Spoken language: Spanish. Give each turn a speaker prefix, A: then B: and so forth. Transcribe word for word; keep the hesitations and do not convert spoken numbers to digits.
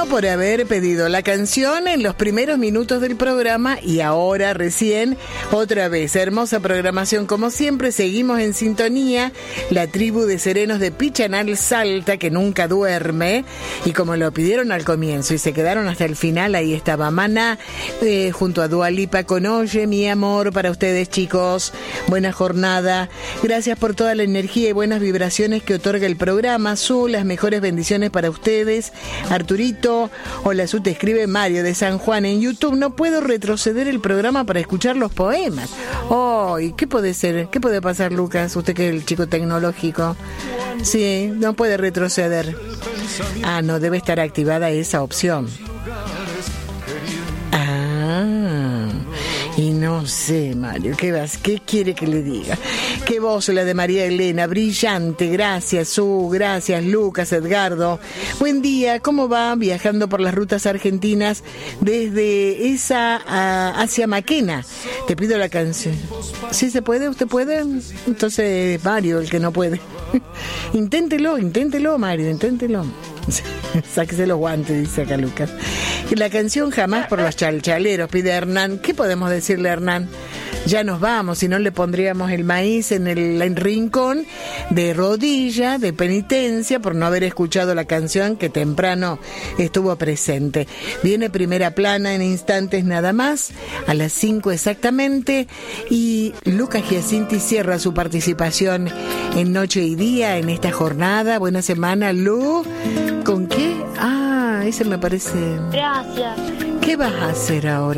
A: Luquita por haber pedido la canción en los primeros minutos del programa y ahora recién otra vez. Hermosa programación como siempre, seguimos en sintonía. La tribu de serenos de Pichanal Salta que nunca duerme y como lo pidieron al comienzo y se quedaron hasta el final, ahí estaba Maná eh, junto a Dua Lipa con Oye mi amor para ustedes, chicos. Buena jornada. Gracias por toda la energía y buenas vibraciones que otorga el programa. Su, las mejores bendiciones para ustedes. Arturito, hola Su, te escribe Mario de San Juan en YouTube. No puedo retroceder el programa para escuchar los poemas. Oh, ¿y qué puede ser? ¿Qué puede pasar, Lucas? Usted que es el chico tecnológico. Sí, no puede retroceder. Ah, no, debe estar activada esa opción. Ah, y no sé, Mario, ¿qué vas? ¿Qué quiere que le diga? Qué voz la de María Elena, brillante, gracias Su, gracias Lucas, Edgardo. Buen día, ¿cómo va? Viajando por las rutas argentinas desde esa a, hacia Maquena. Te pido la canción. ¿Sí se puede? ¿Usted puede? Entonces Mario el que no puede. Inténtelo, inténtelo Mario, inténtelo. Sáquese los guantes, dice acá Lucas. La canción Jamás por los Chalchaleros, pide Hernán. ¿Qué podemos decirle a Hernán? Ya nos vamos, si no le pondríamos el maíz en el, el rincón de rodilla, de penitencia, por no haber escuchado la canción que temprano estuvo presente. Viene Primera Plana en instantes nada más, a las cinco exactamente, y Lucas Giacinti cierra su participación en Noche y Día en esta jornada. Buena semana, Lu. ¿Con qué? Ah, ese me parece...
B: Gracias.
A: ¿Qué vas a hacer ahora?